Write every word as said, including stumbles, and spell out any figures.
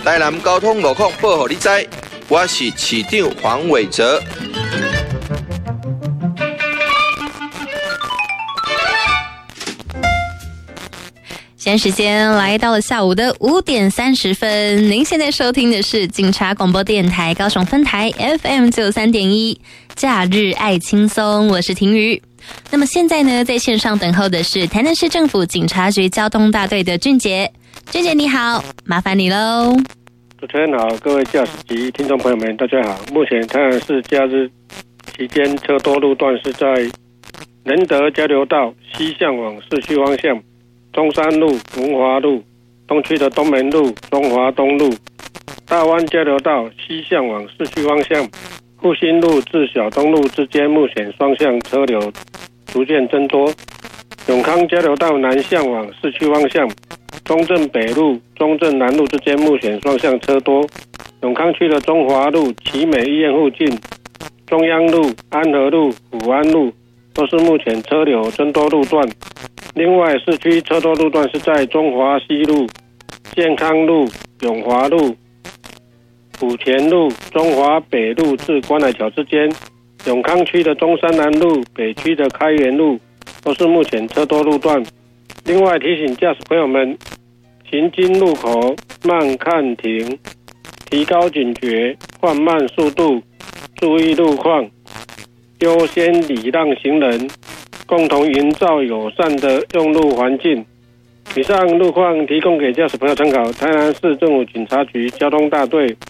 台南交通路况报给你知，我是市长黄伟哲。 现在时间来到了下午的五点三十分，您现在收听的是警察广播电台高雄分台 F M 九三点一，假日爱轻松，我是婷瑜。那么现在呢，在线上等候的是台南市政府警察局交通大队的俊杰。俊杰你好，麻烦你喽。 主持人好，各位驾驶及听众朋友们，大家好。目前台南市假日期间车多路段是在仁德交流道西向往市区方向，中山路、文华路、东区的东门路、中华东路、大湾交流道西向往市区方向，复兴路至小东路之间目前双向车流逐渐增多。永康交流道南向往市区方向，中正北路、中正南路之间目前双向车多。永康区的中华路、奇美医院附近、中央路、安和路、福安路都是目前车流增多路段。另外，市区车多路段是在中华西路、健康路、永华路、府前路、中华北路至关海桥之间。永康区的中山南路、北区的开元路都是目前车多路段。另外提醒驾驶朋友们，行经路口慢看停，提高警觉，放慢速度，注意路况，优先礼让行人，共同营造友善的用路环境。以上路况提供给驾驶朋友参考。台南市政府警察局交通大队